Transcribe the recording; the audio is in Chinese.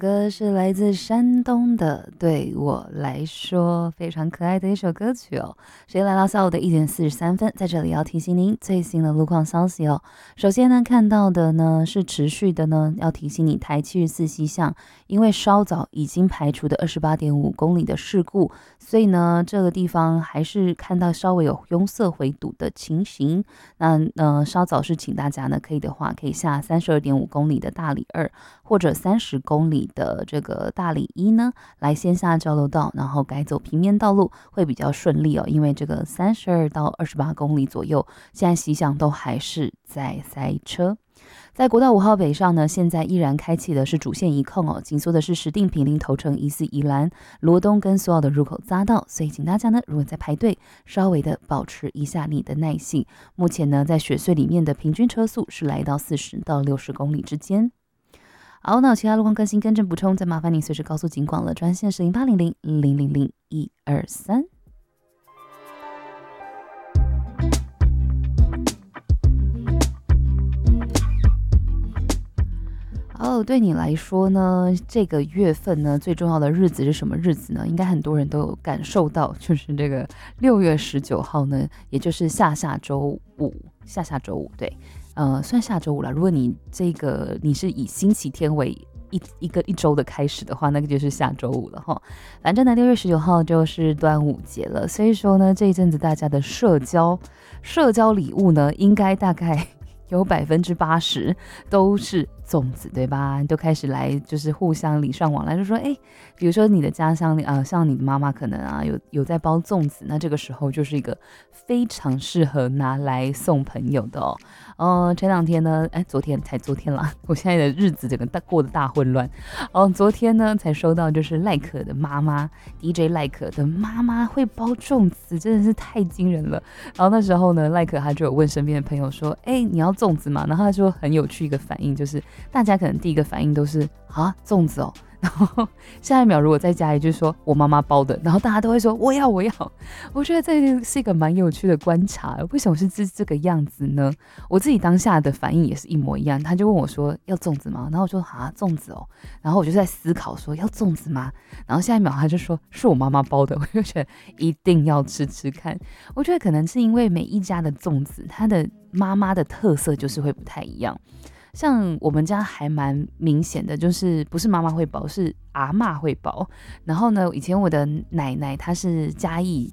歌是来自山东的，对我来说非常可爱的一首歌曲哦。时间来到下午的1点43分，在这里要提醒您最新的路况消息哦。首先呢，看到的呢是持续的呢，要提醒你台74西向，因为稍早已经排除的28.5公里的事故，所以呢这个地方还是看到稍微有拥塞回堵的情形。那稍早是请大家呢可以的话，可以下32.5公里的大理2。或者30公里的这个大理1呢，来先下交流道，然后改走平面道路会比较顺利哦。因为这个32到28公里左右，现在西向都还是在塞车。在国道5号北上呢，现在依然开启的是主线一控哦，紧缩的是石碇、坪林、头城、宜宜兰、罗东跟所有的入口匝道，所以请大家呢，如果在排队，稍微的保持一下你的耐性。目前呢，在雪隧里面的平均车速是来到40到60公里之间。好，那有其他路况更新更正补充，再麻烦您随时告诉警广了，专线是0800-000-123。对你来说呢，这个月份呢，最重要的日子是什么日子呢？应该很多人都有感受到，就是这个6月19号呢，也就是下周五，对。算下周五了。如果你是以星期天为一周的开始的话，那个就是下周五了哈。反正呢，6月19号就是端午节了，所以说呢，这一阵子大家的社交礼物呢，应该大概有80%都是粽子，对吧？都开始来就是互相礼尚往来，就说比如说你的家乡像你的妈妈可能有在包粽子，那这个时候就是一个非常适合拿来送朋友的哦。前两天呢，昨天啦，我现在的日子整个过得大混乱。昨天呢才收到，就是赖可的妈妈 DJ 赖可的妈妈会包粽子，真的是太惊人了。然后那时候呢，赖可他就有问身边的朋友说，你要粽子吗？然后他说很有趣一个反应，就是大家可能第一个反应都是粽子哦，然后下一秒如果再加一句说我妈妈包的，然后大家都会说我要。我觉得这是一个蛮有趣的观察，为什么是这个样子呢？我自己当下的反应也是一模一样，他就问我说要粽子吗？然后我说粽子哦，然后我就在思考说要粽子吗？然后下一秒他就说是我妈妈包的，我就觉得一定要吃吃看。我觉得可能是因为每一家的粽子，它的妈妈的特色就是会不太一样。像我们家还蛮明显的，就是不是妈妈会包，是阿嬷会包。然后呢，以前我的奶奶她是嘉义